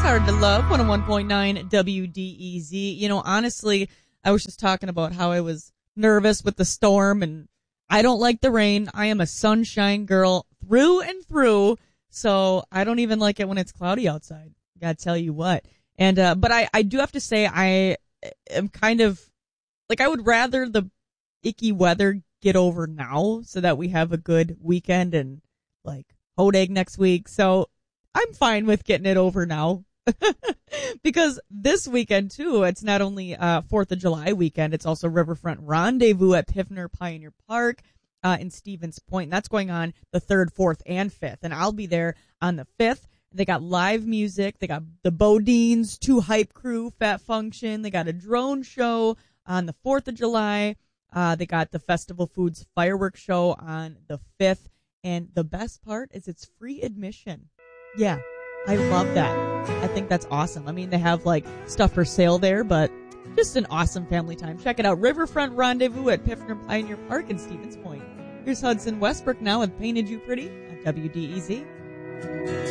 Hard to Love, 101.9 WDEZ. You know, honestly, I was just talking about how I was nervous with the storm, and I don't like the rain. I am a sunshine girl through and through, so I don't even like it when it's cloudy outside. Gotta tell you what. And, but I do have to say I am kind of, like, I would rather the icky weather get over now so that we have a good weekend and, like, Hodag next week. So I'm fine with getting it over now. Because this weekend, too, it's not only 4th of July weekend, it's also Riverfront Rendezvous at Piffner Pioneer Park in Stevens Point. And that's going on the 3rd, 4th, and 5th. And I'll be there on the 5th. They got live music. They got the Bodines, 2 Hype Crew, Fat Function. They got a drone show on the 4th of July. They got the Festival Foods fireworks show on the 5th. And the best part is it's free admission. Yeah, I love that. I think that's awesome. I mean, they have, like, stuff for sale there, but just an awesome family time. Check it out. Riverfront Rendezvous at Piffner Pioneer Park in Stevens Point. Here's Hudson Westbrook now with Painted You Pretty on WDEZ.